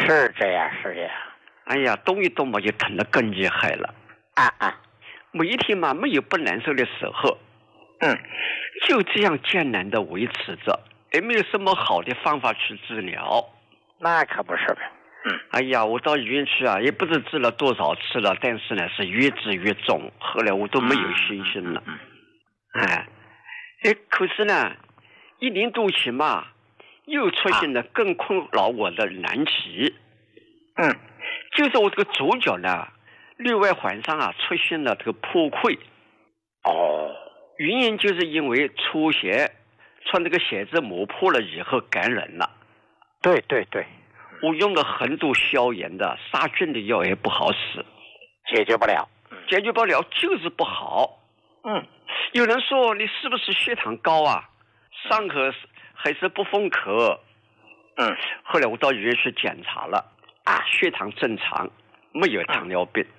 是这样，是这样。 哎呀，动一动嘛，就疼得更厉害了。每一天嘛，没有不难受的时候。就这样艰难的维持着，也没有什么好的方法去治疗。 那可不是呗。 哎呀，我到医院去啊，也不知治了多少次了，但是呢，是越治越重，后来我都没有信心了。可是呢，1年多前嘛，又出现了更困扰我的难题。就是我这个左脚呢，内外环上啊出现了这个破溃。原因就是因为出血，穿这个鞋子磨破了以后感染了。 对， 我用了很多消炎的、杀菌的药也不好使， 解决不了， 就是不好。有人说你是不是血糖高啊？上口还是不封口？后来我到医院去检查了，血糖正常，没有糖尿病。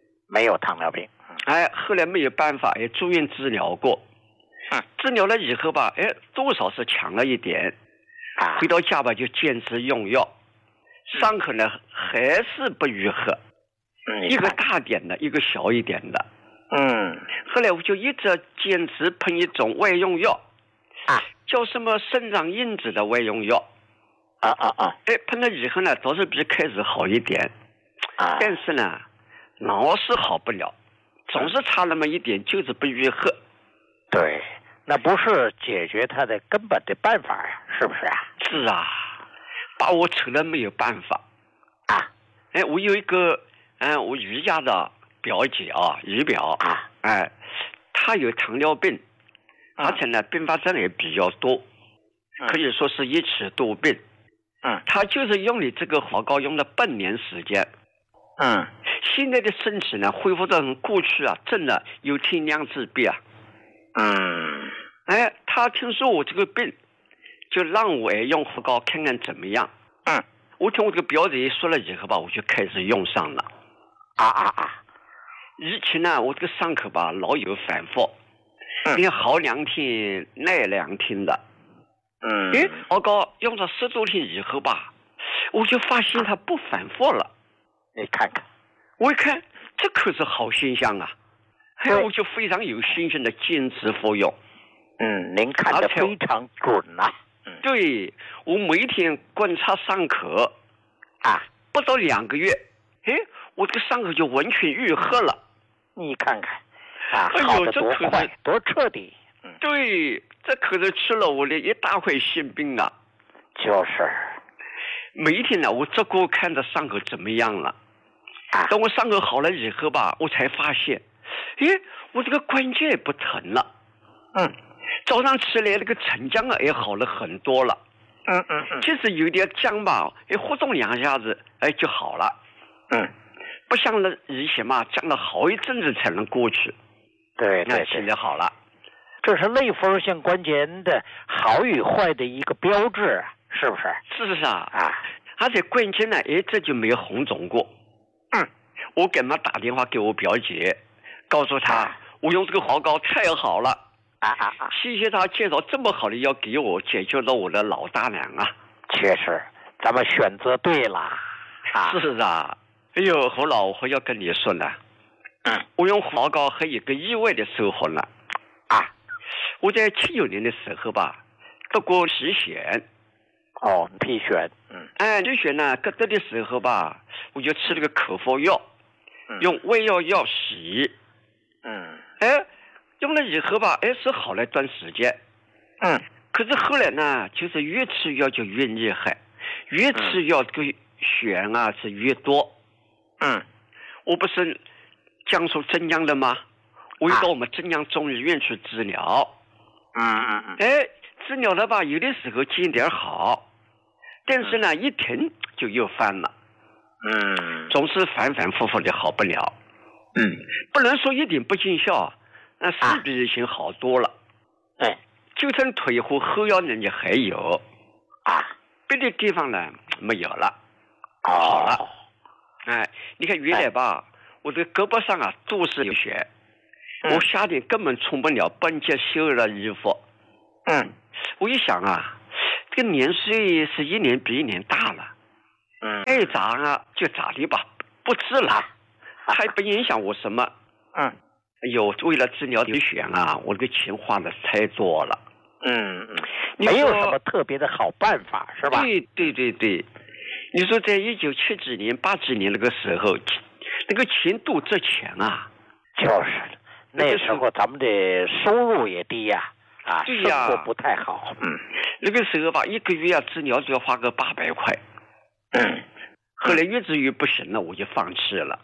后来没有办法，住院治疗过。治疗了以后吧，多少是强了一点。回到家吧，就坚持用药，伤口呢还是不愈合。一个大点的，一个小一点的。后来我就一直坚持喷一种外用药，叫什么生长因子的外用药。喷了以后呢，倒是比开始好一点。但是呢，老是好不了，总是差那么一点，就是不愈合。 对，那不是解决它的根本的办法呀，是不是啊？ 是啊，把我扯了没有办法。我有一个我姨家的表姐姨表她有糖尿病，而且呢并发症也比较多，可以说是一起多病。她就是用你这个黄膏用了半年时间。现在的身体呢恢复到过去真的有天良之比啊。他听说我这个病，就让我用黄膏看看怎么样。我听我这个表姐说了以后吧，我就开始用上了。以前呢，我这个伤口吧老有反复，你好2天耐2天的。黄膏用了10多天以后吧，我就发现它不反复了。 你看看， 我一看，这可是好现象啊！我就非常有信心的坚持服用。 您看得非常准啊。 对，我每天观察伤口，不到2个月，我这个伤口就完全愈合了。 你看看，好得多快，多彻底。 对，这可是吃了我的一大块心病啊。 就是， 每一天呢，我这个看着伤口怎么样了。等我伤口好了以后吧，我才发现，我这个关节也不疼了。早上起来那个沉僵也好了很多了。就是有点僵吧，活动2下子，就好了。不像了以前嘛，僵了好一阵子才能过去。 对， 现在好了。 这是类风湿性关节的好与坏的一个标志，是不是？ 是而且关节呢，这就没有红肿过。我给他打电话给我表姐，告诉他我用这个黄膏太好了。谢谢他介绍这么好的药给我，解决了我的老大难啊。 确实，咱们选择对了。 是啊。侯老，我要跟你说呢。我用黄膏还有一个意外的收获呢。我在79年的时候吧，得过皮癣。 皮癣。 皮癣呢，得的时候吧，我就吃了个口服药，用胃药洗。用了以后吧，是好了一段时间。可是后来呢，就是越吃药就越厉害，越吃药这个癣是越多。我不是江苏镇江的吗？我又到我们镇江中医院去治疗。治疗了吧，有的时候见点好，但是呢，一停就又犯了。总是反反复复的好不了。不能说一点不见效，那是比以前好多了。就剩腿和后腰呢，也还有。别的地方呢没有了。好了。你看原来吧，我这个胳膊上都是有血。我夏天根本穿不了半截袖的衣服。我一想这个年岁是一年比一年大了， 该咋啊就咋的吧，不治了，还不影响我什么。有为了治疗流血啊，我这个钱花的太多了。 没有什么特别的好办法，是吧？ 对。你说在1970几年、80几年那个时候，那个钱多值钱啊。 就是那时候咱们的收入也低呀， 对呀， 生活不太好。 那个时候吧，一个月治疗就要花个800块。后来越治越不行了，我就放弃了。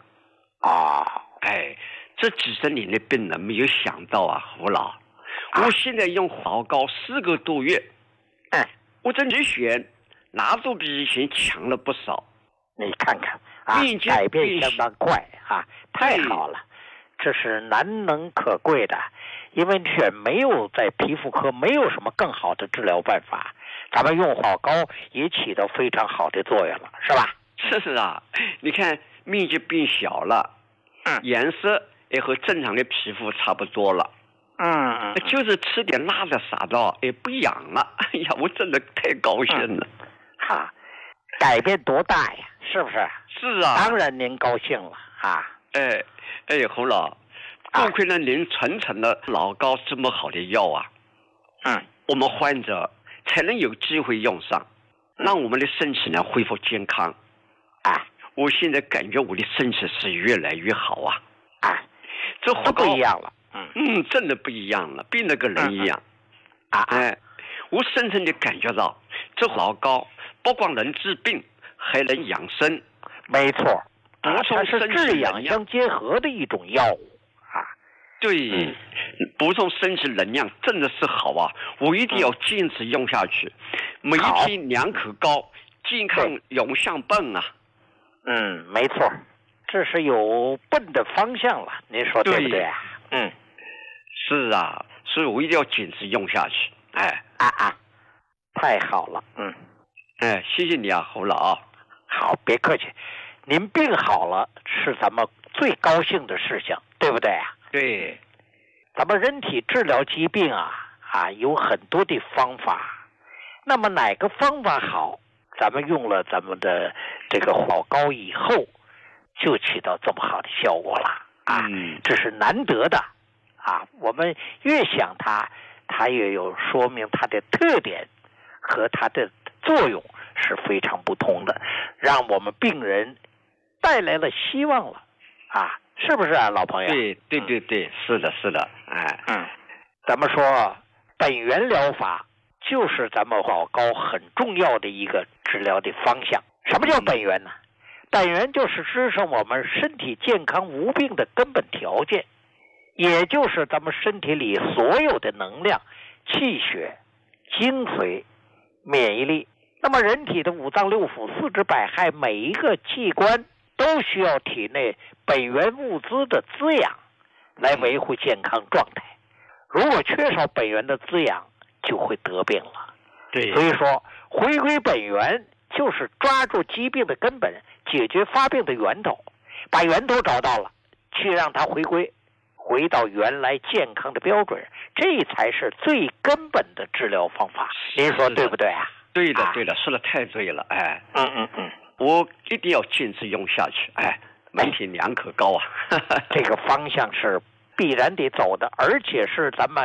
这几十年的病人没有想到啊，胡老，我现在用老高4个多月，我这流血哪都比以前强了不少。 你看看改变相当快太好了，这是难能可贵的，因为没有在皮肤科没有什么更好的治疗办法，咱们用老高也起到非常好的作用了，是吧？ 是啊，你看面积变小了，颜色也和正常的皮肤差不多了。就是吃点辣的啥的也不痒了。哎呀，我真的太高兴了。 改变多大呀，是不是？ 是啊， 当然您高兴了胡老，多亏了您传承了老高这么好的药啊。我们患者才能有机会用上，让我们的身体呢恢复健康。我现在感觉我的身体是越来越好啊。这老高不一样了。 真的不一样了，比那个人一样。我深深的感觉到，这老高不光能治病，还能养生。 没错， 它是治养相结合的一种药物对，补充身体能量真的是好啊！我一定要坚持用下去。每一天2口高，健康永向奔啊！ 没错，这是有奔的方向了，您说对不对啊？ 是啊，所以我一定要坚持用下去。 太好了。 谢谢你啊，侯老。 好，别客气。您病好了是咱们最高兴的事情，对不对啊？ 对。 咱们人体治疗疾病有很多的方法，那么哪个方法好，咱们用了咱们的这个老高以后，就起到这么好的效果了这是难得的我们越想它也有说明它的特点和它的作用是非常不同的，让我们病人带来了希望了是不是老朋友？ 对，是的。 咱们说本源疗法就是咱们老高很重要的一个治疗的方向。什么叫本源呢？本源就是支撑我们身体健康无病的根本条件，也就是咱们身体里所有的能量、气血、精髓、免疫力。那么人体的五脏六腑、四肢百骸，每一个器官都需要体内本源物资的滋养来维护健康状态。如果缺少本源的滋养，就会得病了。 对， 所以说回归本源就是抓住疾病的根本，解决发病的源头，把源头找到了，去让它回到原来健康的标准，这才是最根本的治疗方法。您说对不对啊？ 对的，说的太对了。我一定要坚持用下去。每天2口高这个方向是必然得走的，而且是咱们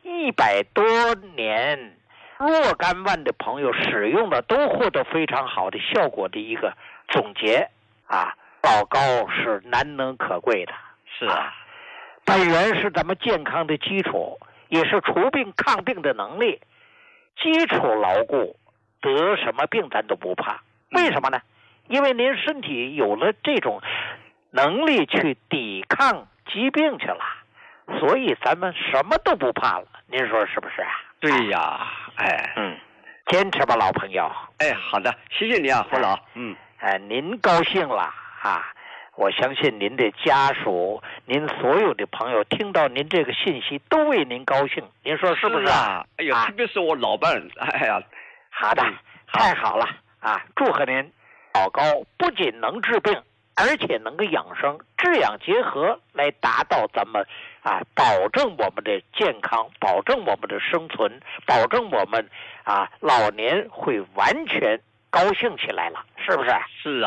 100多年若干万的朋友使用的都获得非常好的效果的一个总结老高是难能可贵的。 是本源是咱们健康的基础，也是除病抗病的能力。基础牢固，得什么病咱都不怕。为什么呢？因为您身体有了这种能力去抵抗疾病去了，所以咱们什么都不怕了。您说是不是啊？ 对呀。 坚持吧，老朋友。 好的，谢谢你啊，胡老。 您高兴了我相信您的家属，您所有的朋友听到您这个信息都为您高兴，您说是不是特别是我老伴儿。 好的，太好了祝贺您。老高不仅能治病，而且能够养生，治养结合来达到咱们保证我们的健康，保证我们的生存，保证我们老年会完全高兴起来了，是是不是？ 是啊。